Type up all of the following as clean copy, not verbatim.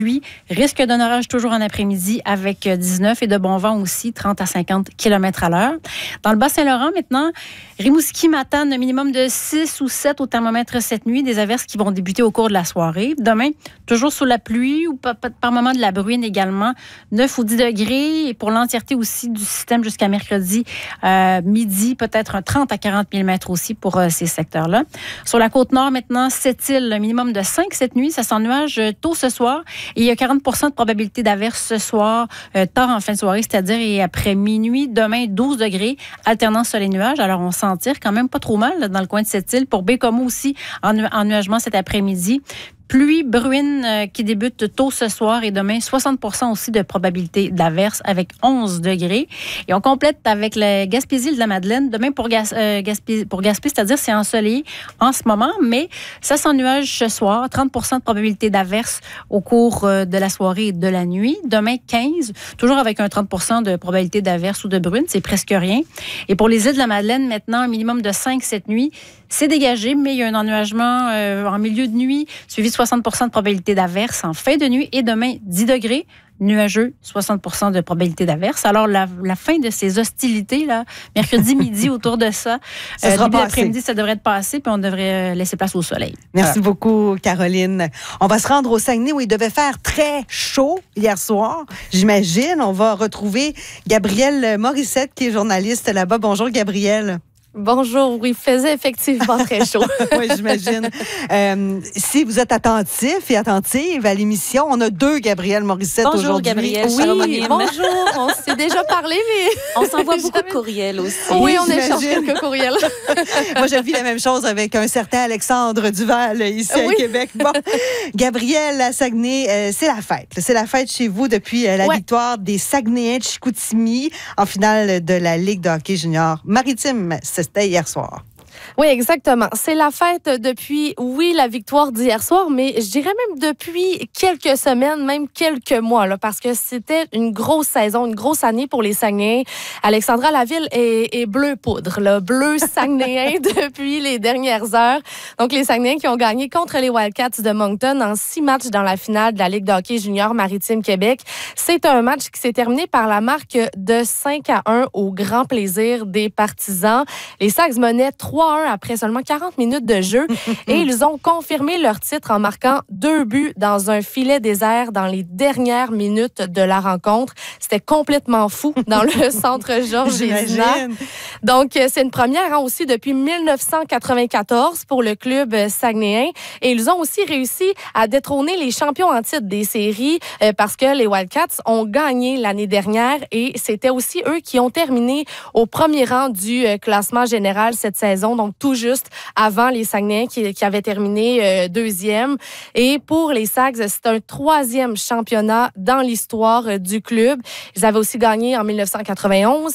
pluie. Risque d'un orage toujours en après-midi avec 19 et de bon vent aussi, 30 à 50 km à l'heure. Dans le Bas-Saint-Laurent, maintenant, Rimouski-Matane, un minimum de 6 ou 7 au thermomètre cette nuit. Des averses qui vont débuter au cours de la soirée. Demain, toujours sous la pluie ou par moment de la bruine également. 9 ou 10 degrés. Et pour l'entièreté aussi du système jusqu'à mercredi midi, peut-être un 30 à 40 mm aussi pour ces secteurs-là. Sur la côte nord, maintenant, Sept-Îles, un minimum de 5 cette nuit. Ça s'ennuage tôt ce soir. Et il y a 40 % de probabilité d'averse ce soir, tard en fin de soirée, c'est-à-dire et après minuit. Demain, 12 degrés, alternant soleil-nuage. Alors, on s'en tire quand même pas trop mal là, dans le coin de Sept-Îles. Pour Bécomo aussi, ennuagement cet après-midi. Pluie, bruine qui débute tôt ce soir et demain, 60 % aussi de probabilité d'averse avec 11 degrés. Et on complète avec la Gaspésie de la Madeleine. Demain, pour Gaspé, c'est-à-dire c'est ensoleillé en ce moment, mais ça s'ennuage ce soir. 30 % de probabilité d'averse au cours de la soirée et de la nuit. Demain, 15, toujours avec un 30 % de probabilité d'averse ou de bruine. C'est presque rien. Et pour les îles de la Madeleine, maintenant, un minimum de 5 cette nuit. C'est dégagé, mais il y a un ennuagement en milieu de nuit, suivi de 60 % de probabilité d'averse en fin de nuit. Et demain, 10 degrés, nuageux, 60 % de probabilité d'averse. Alors, la fin de ces hostilités, là, mercredi midi, autour de ça, début d'après-midi, ça devrait être passé, puis on devrait laisser place au soleil. Merci beaucoup, Caroline. On va se rendre au Saguenay où il devait faire très chaud hier soir, j'imagine. On va retrouver Gabrielle Morissette, qui est journaliste là-bas. Bonjour, Gabrielle. Bonjour, oui, il faisait effectivement très chaud. Oui, j'imagine. Si vous êtes attentif et attentive à l'émission, on a deux Gabrielle Morissette aujourd'hui. Bonjour, Gabrielle. Oui, bonjour. On s'est déjà parlé, mais on s'envoie beaucoup de courriels aussi. Oui, on échange quelques courriels. Moi, je vis la même chose avec un certain Alexandre Duval ici à Québec. Bon, Gabrielle, à Saguenay, c'est la fête. C'est la fête chez vous depuis la victoire des Saguenayens de Chicoutimi en finale de la Ligue de hockey junior maritime. C'était hier soir. Oui, exactement. C'est la fête depuis, la victoire d'hier soir, mais je dirais même depuis quelques semaines, même quelques mois, là, parce que c'était une grosse saison, une grosse année pour les Saguenayens. Alexandra Laville est bleu poudre, là, bleu Saguenayen depuis les dernières heures. Donc, les Saguenayens qui ont gagné contre les Wildcats de Moncton en 6 matchs dans la finale de la Ligue de hockey junior maritime Québec. C'est un match qui s'est terminé par la marque de 5-1 au grand plaisir des partisans. Les Sags menaient 3-1 après seulement 40 minutes de jeu et ils ont confirmé leur titre en marquant 2 buts dans un filet désert dans les dernières minutes de la rencontre. C'était complètement fou dans le centre Georges Vézina. Donc, c'est une première aussi depuis 1994 pour le club saguenayen et ils ont aussi réussi à détrôner les champions en titre des séries parce que les Wildcats ont gagné l'année dernière et c'était aussi eux qui ont terminé au premier rang du classement général cette saison. Donc, tout juste avant les Saguenayens qui avaient terminé deuxième. Et pour les Sags, c'est un 3e championnat dans l'histoire du club. Ils avaient aussi gagné en 1991,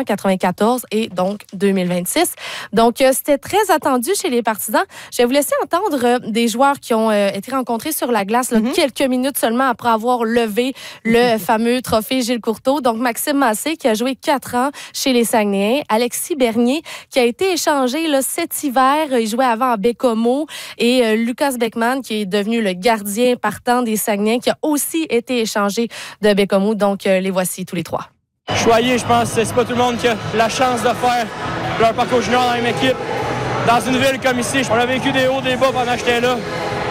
1994 et donc 2026. Donc, c'était très attendu chez les partisans. Je vais vous laisser entendre des joueurs qui ont été rencontrés sur la glace là, quelques minutes seulement après avoir levé le fameux trophée Gilles Courteau. Donc, Maxime Massé qui a joué 4 ans chez les Saguenayens. Alexis Bernier qui a été échangé là, cet hiver. Il jouait avant à Bécomo. Et Lucas Beckman, qui est devenu le gardien partant des Saguenayens, qui a aussi été échangé de Bécomo. Donc, les voici tous les trois. Choyé, je pense que c'est pas tout le monde qui a la chance de faire leur parcours junior dans la même équipe. Dans une ville comme ici, on a vécu des hauts, des bas pendant que j'étais là.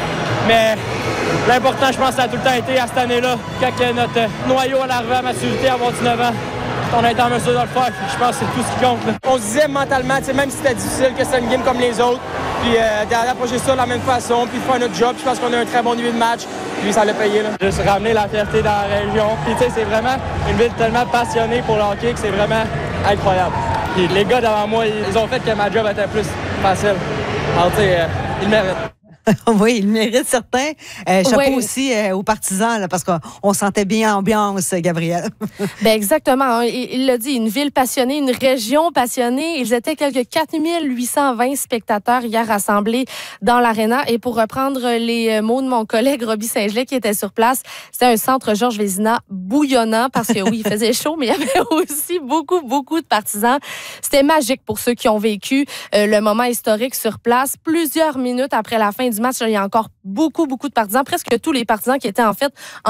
Mais l'important, je pense, ça a tout le temps été à cette année-là, quand notre noyau est arrivé à maturité à avoir 19 ans. On a été en mesure de le faire. Je pense que c'est tout ce qui compte. Là. On se disait mentalement, même si c'était difficile, que c'était une game comme les autres, puis d'approcher ça de la même façon, puis faire notre job. Je pense qu'on a un très bon niveau de match, puis ça l'a payé. Là. Juste ramener la fierté dans la région. Puis tu sais, c'est vraiment une ville tellement passionnée pour le hockey que c'est vraiment incroyable. Puis les gars devant moi, ils ont fait que ma job était plus facile. Alors tu sais, ils le méritent. Oui, il mérite certains. Chapeau aussi aux partisans, là, parce qu'on sentait bien l'ambiance, Gabrielle. Ben exactement. Il l'a dit, une ville passionnée, une région passionnée. Ils étaient quelques 4820 spectateurs hier rassemblés dans l'aréna. Et pour reprendre les mots de mon collègue Roby Saint-Gelais qui était sur place, c'était un centre Georges Vézina bouillonnant parce que oui, il faisait chaud, mais il y avait aussi beaucoup de partisans. C'était magique pour ceux qui ont vécu le moment historique sur place. Plusieurs minutes après la fin du match, là, il y a encore beaucoup de partisans, presque tous les partisans qui étaient en fait